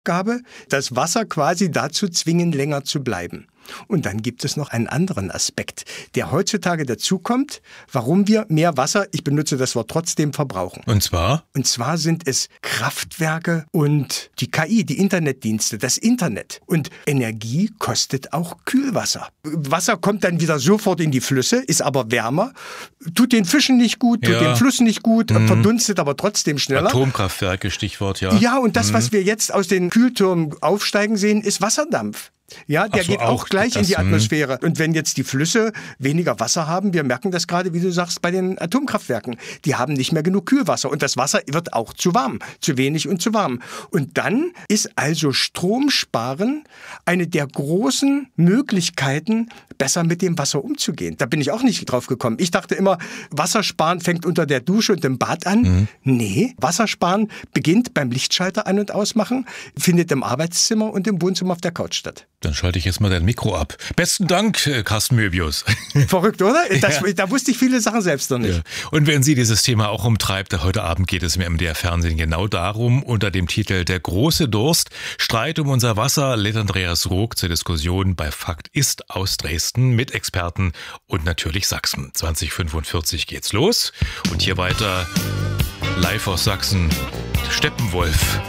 Aufgabe, das Wasser quasi dazu zwingen, länger zu bleiben. Und dann gibt es noch einen anderen Aspekt, der heutzutage dazukommt, warum wir mehr Wasser, ich benutze das Wort trotzdem, verbrauchen. Und zwar? Und zwar sind es Kraftwerke und die KI, die Internetdienste, das Internet. Und Energie kostet auch Kühlwasser. Wasser kommt dann wieder sofort in die Flüsse, ist aber wärmer, tut den Fischen nicht gut, tut dem Fluss nicht gut, verdunstet aber trotzdem schneller. Atomkraftwerke, Stichwort, ja. Ja, und das, was wir jetzt aus den Kühltürmen aufsteigen sehen, ist Wasserdampf. Ja, der geht auch gleich in die Atmosphäre. Und wenn jetzt die Flüsse weniger Wasser haben, wir merken das gerade, wie du sagst, bei den Atomkraftwerken. Die haben nicht mehr genug Kühlwasser und das Wasser wird auch zu warm, zu wenig und zu warm. Und dann ist also Stromsparen eine der großen Möglichkeiten, besser mit dem Wasser umzugehen. Da bin ich auch nicht drauf gekommen. Ich dachte immer, Wassersparen fängt unter der Dusche und dem Bad an. Nee, Wassersparen beginnt beim Lichtschalter an- und ausmachen, findet im Arbeitszimmer und im Wohnzimmer auf der Couch statt. Dann schalte ich jetzt mal dein Mikro ab. Besten Dank, Carsten Möbius. Verrückt, oder? Da wusste ich viele Sachen selbst noch nicht. Ja. Und wenn Sie dieses Thema auch umtreibt, heute Abend geht es im MDR-Fernsehen genau darum, unter dem Titel Der große Durst, Streit um unser Wasser, lädt Andreas Rook zur Diskussion bei Fakt ist aus Dresden mit Experten und natürlich Sachsen. 2045 geht's los und hier weiter live aus Sachsen, Steppenwolf.